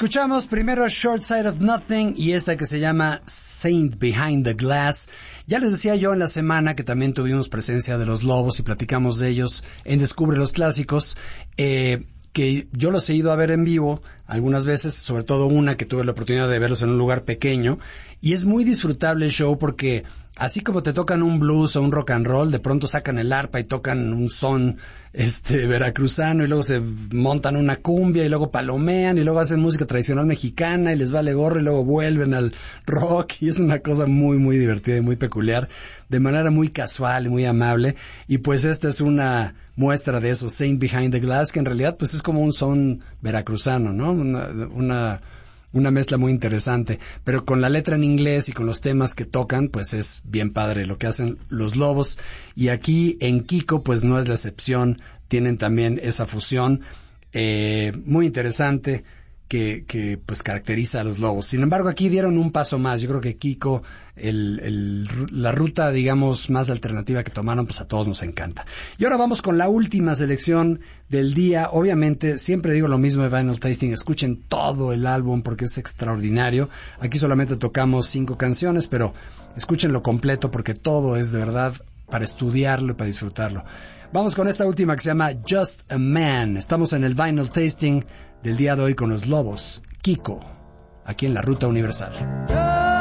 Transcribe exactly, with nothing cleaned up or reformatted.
Escuchamos primero Short Side of Nothing y esta que se llama Saint Behind the Glass. Ya les decía yo en la semana que también tuvimos presencia de Los Lobos y platicamos de ellos en Descubre los Clásicos, eh, que yo los he ido a ver en vivo algunas veces, sobre todo una que tuve la oportunidad de verlos en un lugar pequeño, y es muy disfrutable el show porque así como te tocan un blues o un rock and roll, de pronto sacan el arpa y tocan un son este veracruzano y luego se montan una cumbia y luego palomean y luego hacen música tradicional mexicana y les vale gorro y luego vuelven al rock, y es una cosa muy muy divertida y muy peculiar, de manera muy casual y muy amable. Y pues esta es una muestra de eso, Saint Behind the Glass, que en realidad pues es como un son veracruzano, ¿no? Una, una una mezcla muy interesante, pero con la letra en inglés y con los temas que tocan, pues es bien padre lo que hacen Los Lobos. Y aquí en Kiko, pues no es la excepción, tienen también esa fusión eh, muy interesante que, que pues caracteriza a Los Lobos. Sin embargo, aquí dieron un paso más. Yo creo que Kiko, el, el, la ruta, digamos, más alternativa que tomaron, pues a todos nos encanta. Y ahora vamos con la última selección del día. Obviamente, siempre digo lo mismo de Vinyl Tasting, escuchen todo el álbum porque es extraordinario. Aquí solamente tocamos cinco canciones, pero escúchenlo completo porque todo es de verdad para estudiarlo y para disfrutarlo. Vamos con esta última que se llama Just a Man. Estamos en el Vinyl Tasting del día de hoy con Los Lobos, Kiko, aquí en la Ruta Universal.